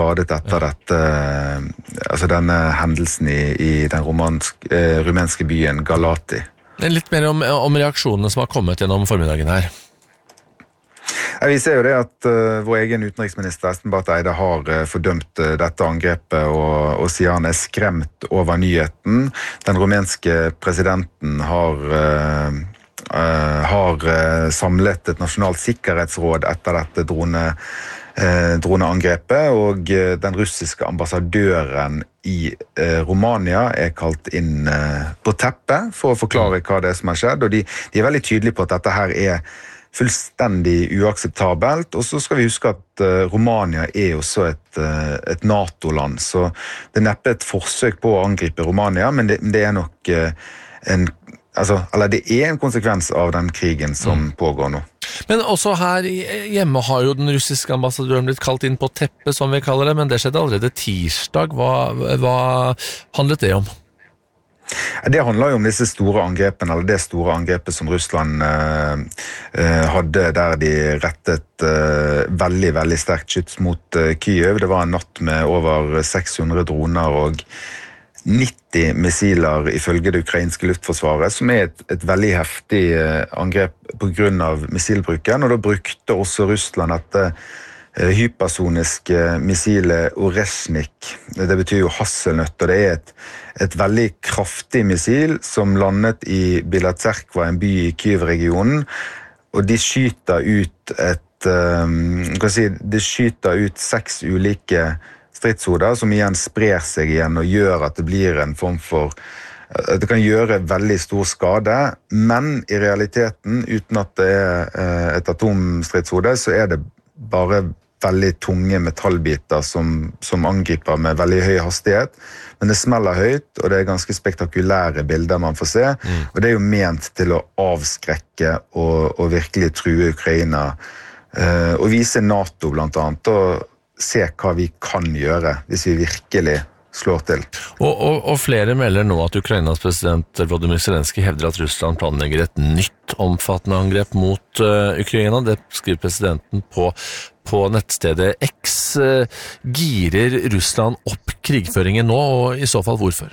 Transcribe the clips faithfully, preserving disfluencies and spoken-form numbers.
skadet etter dette, altså denne hendelsen i, i den romansk, eh, rumenske byen Galati. Litt mer om, om reaksjonene som har kommet gjennom formiddagen her. Vi ser jo det at uh, vår egen utenriksminister Espen Barth Eide har uh, fordømt uh, dette angrepet og, og sier han er skremt over nyheten. Den rumenske presidenten har, uh, uh, har uh, samlet et nasjonalt sikkerhetsråd etter dette drone, uh, droneangrepet, og uh, den russiske ambassadøren i uh, Romania er kalt inn uh, på teppet for å forklare hva det er som har skjedd, og de, de er veldig tydelige på at dette her er fullstendig uakseptabelt, og så skal vi huske at uh, Romania er også et, uh, et NATO-land, så det er neppe et forsøk på å angripe Romania, men det, det er nok uh, en, altså, eller det er en konsekvens av den krigen som mm. pågår nå. Men også her hjemme har jo den russiske ambassadøren blitt kalt inn på teppet, som vi kaller det, men det skjedde allerede tirsdag. Hva, hva handlet det om? Det handler jo om disse store angrepene, eller det store angrepet som Russland uh, uh, hadde, der de rettet uh, veldig, veldig sterkt skyts mot uh, Kyiv. Det var en natt med over seks hundre droner og nitti missiler ifølge det ukrainske luftforsvaret, som er et, et veldig heftig uh, angrep på grunn av missilbruken, og da brukte også Russland dette hypersoniske missilet Oreshnik. Det betyr jo hasselnøtt, og det er et, et veldig kraftig missil som landet i Bilatserkva, en by i Kyiv-regionen, og de skyter ut et, um, kan si, de skyter ut seks ulike stridshoder som igjen sprer seg igjen og gjør at det blir en form for det kan gjøre veldig stor skade, men i realiteten, uten at det er et atomstridshode, så er det bare veldig tunge metallbiter som, som angriper med veldig høy hastighet, men det smeller høyt, og det er ganske spektakulære bilder man får se, mm. og det er jo ment til å avskrekke og, og virkelig true Ukraina, uh, og vise NATO blant annet, og se hva vi kan gjøre hvis vi virkelig slår til. Og, og, og flere melder nå at Ukrainas president Volodymyr Zelenskyj hevder at Russland planlegger et nytt omfattende angrep mot uh, Ukraina. Det skriver presidenten på, på nettstedet X. Uh, girer Russland opp krigføringen nå, og i så fall hvorfor?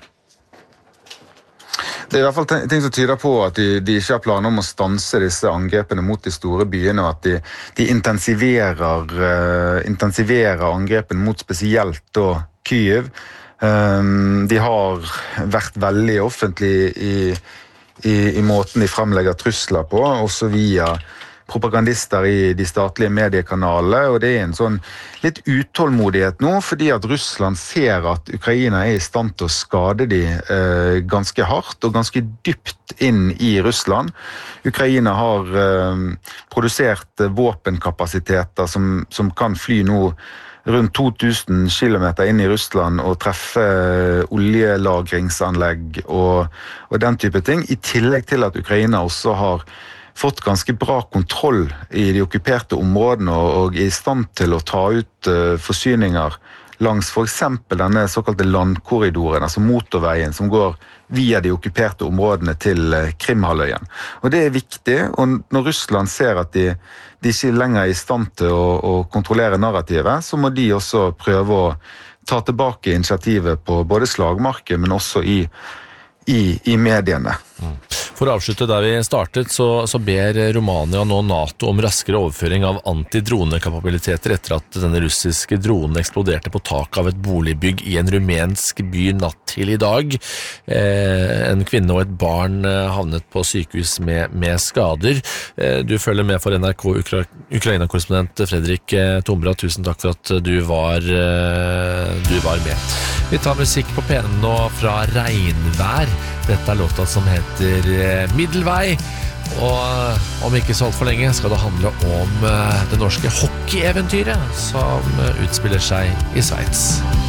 Det er i hvert fall ting som tyder på at de, de ikke har planer om å stanse disse angrepene mot de store byene, og at de, de intensiverer, uh, intensiverer angrepene mot spesielt da Kyiv. Um, de har vært veldig offentlig i, i, i måten de fremlegger trusler på, også via propagandister i de statlige mediekanalene, og det er en sånn litt utålmodighet nå, fordi at Russland ser at Ukraina er i stand til å skade de eh, ganske hardt og ganske dypt inn i Russland. Ukraina har eh, produsert våpenkapasiteter som, som kan fly nå rundt to tusen kilometer inn i Russland og treffe oljelagringsanlegg og, og den type ting, i tillegg til at Ukraina også har fått ganske bra kontroll i de okkuperte områdene og, og er i stand til å ta ut uh, forsyninger langs for eksempel denne såkalte landkorridoren, altså motorveien som går via de okkuperte områdene til uh, Krimhalvøyen. Og det er viktig, og når Russland ser at de, de ikke lenger er i stand til å, å kontrollere narrativet, så må de også prøve å ta tilbake initiativet på både slagmarken, men også i, i, i mediene. Mm. For å avslutte der vi startet, så, så ber Romania nå NATO om raskere overføring av antidronekapabiliteter etter at denne russiske dronen eksploderte på taket av et boligbygg i en rumensk by natt til i dag. Eh, en kvinne og et barn havnet på sykehus med, med skader. Eh, du følger med for N R K Ukra Ukraina-korrespondent Fredrik Tombra. Tusen takk for at du var, eh, du var med. Vi tar musikk på P N nå fra Regnvær. Dette er låta som heter Middelvei, og om ikke så alt for lenge skal det handle om det norske hockeyeventyret som utspiller seg i Sveits.